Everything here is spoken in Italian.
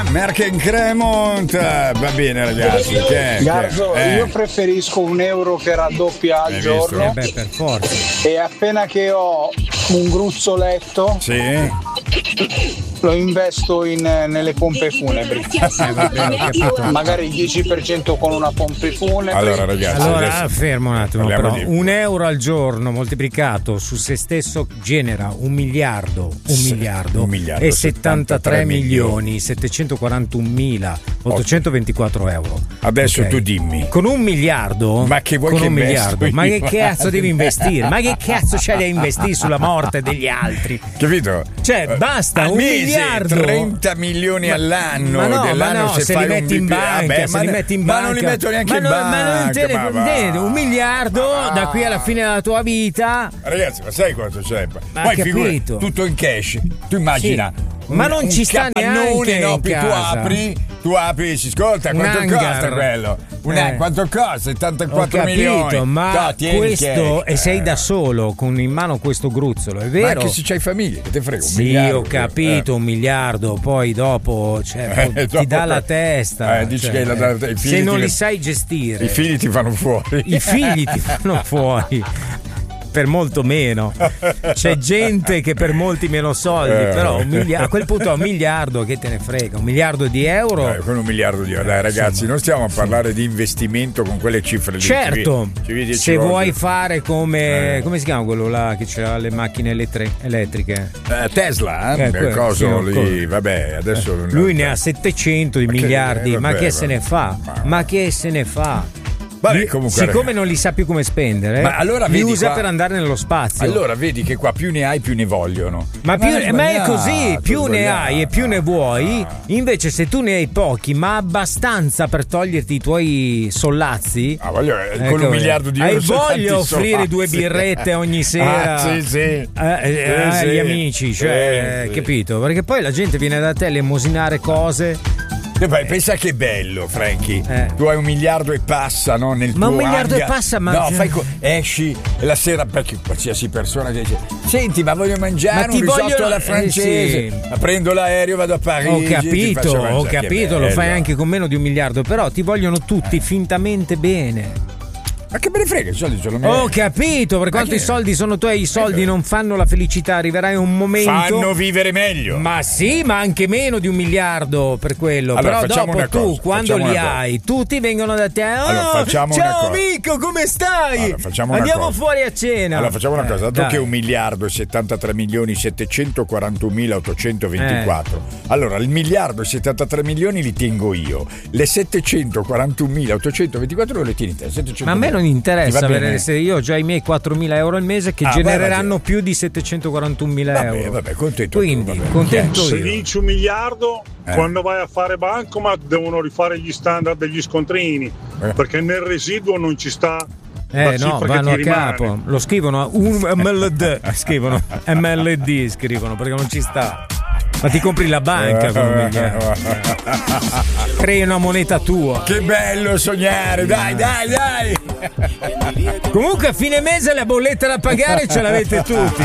Merck in Cremont. Va bene ragazzi. Garzo, io preferisco €1 che raddoppia al giorno. Per forza. E appena che ho un gruzzoletto, lo investo nelle pompe funebri. Magari il 10% con una pompa funebre. Allora ragazzi, fermo un attimo, però. €1 al giorno moltiplicato su se stesso genera 1 miliardo e 73 milioni 741.824 euro. Adesso tu dimmi, con 1 miliardo, ma che vuoi che miliardo, ma che cazzo devi investire? Ma che cazzo c'hai da investire sulla morte degli altri? Capito? Cioè, basta, al 1 mese, miliardo, 30 milioni all'anno. Ma no, dell'anno se li metti in banca, ma non li metto neanche in banca. 1 miliardo da qui alla fine della tua vita. Ragazzi, ma sai quanto c'è? Ma poi capito, tutto in cash. Tu immagina. Ma non ci sta neanche in casa. Tu apri e si ascolta quanto costa quello? Quanto costa? 74 milioni. Ma questo, e sei da solo con in mano questo gruzzolo, è vero? Ma anche se c'hai famiglia, che te frega? Sì, ho capito, 1 miliardo, poi dopo, ti dà la testa. Dici che i figli se non li sai gestire, i figli ti fanno fuori. I figli ti fanno fuori. Per molto meno. C'è gente che per molti meno soldi, però a quel punto a 1 miliardo che te ne frega, 1 miliardo di euro. Con 1 miliardo di euro, dai ragazzi, non stiamo a parlare di investimento con quelle cifre lì. Certo, se vuoi fare come si chiama quello là che c'ha le macchine elettriche? Tesla, quel coso lì, vabbè, adesso lui ne ha 700 di miliardi, ma che se ne fa? Ma che se ne fa? Vabbè, comunque, siccome non li sa più come spendere, ma allora li usa qua, per andare nello spazio. Allora vedi che qua più ne hai più ne vogliono. Ma è così, più ne hai e più ne vuoi. Invece se tu ne hai pochi ma abbastanza per toglierti i tuoi sollazzi, con 1 miliardo di euro hai voglia di offrire 2 birrette ogni sera agli amici, capito? Perché poi la gente viene da te a elemosinare cose. Pensa che bello, Frankie. Tu hai 1 miliardo e passa, no? Nel tuo 1 miliardo e passa, ma no, esci la sera, perché qualsiasi persona che dice: senti, ma voglio mangiare un risotto alla francese. Prendo l'aereo, vado a Parigi. Ho capito, lo fai anche con meno di 1 miliardo, però ti vogliono tutti fintamente bene. Ma che me ne frega, i soldi ce l'ho mia. Ho capito, per quanto i soldi sono tuoi, i soldi non fanno la felicità, arriverai un momento. Fanno vivere meglio. Ma sì, ma anche meno di 1 miliardo per quello. Allora, però dopo tu, quando li hai, tutti vengono da te. Ciao amico, come stai? Andiamo fuori a cena. Allora facciamo una cosa, dato che 1 miliardo e 73 milioni 741.824. Allora, il miliardo e 73 milioni li tengo io. Le 741.824 le tieni te. Ma a me non interessa avere, se io ho già i miei 4.000 euro al mese che genereranno più di 741.000 euro. Vabbè, contento. Quindi, contento se io. dici 1 miliardo, quando vai a fare bancomat devono rifare gli standard degli scontrini, perché nel residuo non ci sta. No, vanno a capo. Lo scrivono MLD, scrivono perché non ci sta. Ma ti compri la banca con 1 miliardo. Crei una moneta tua. Che bello sognare, dai. Comunque a fine mese la bolletta da pagare ce l'avete tutti.